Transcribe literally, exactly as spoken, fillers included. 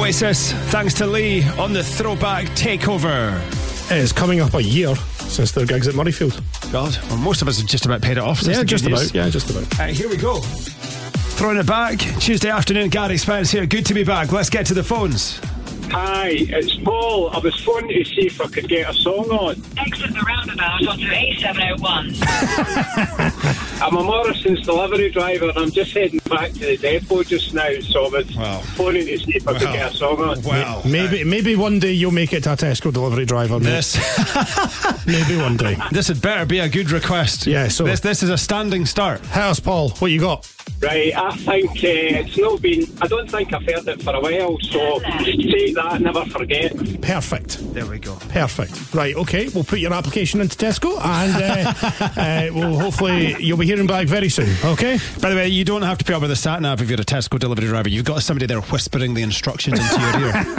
Oasis, thanks to Lee on the Throwback Takeover. It's coming up a year since their gigs at Murrayfield. God, well, most of us have just about paid it off. Yeah, just about. Yeah, just about. Uh, here we go. Throwing it back. Tuesday afternoon, Gary Spence here. Good to be back. Let's get to the phones. Hi, it's Paul. I was phoning to see if I could get a song on. Exit the roundabout onto A seven oh one. I'm a Morrison's delivery driver and I'm just heading back to the depot just now, so I was wow. phoning to see if I wow. could get a song on. Wow. Maybe maybe one day you'll make it to a Tesco delivery driver. Mate. This maybe one day. This had better be a good request. Yeah, so this this is a standing start. Hit us, Paul. What you got? Right, I think uh, it's not been, I don't think I've heard it for a while, so take that, never forget. Perfect. There we go. Perfect. Right, okay, we'll put your application into Tesco and uh, uh, we'll hopefully you'll be hearing back very soon, okay? By the way, you don't have to put up with a sat nav if you're a Tesco delivery driver. You've got somebody there whispering the instructions into your ear.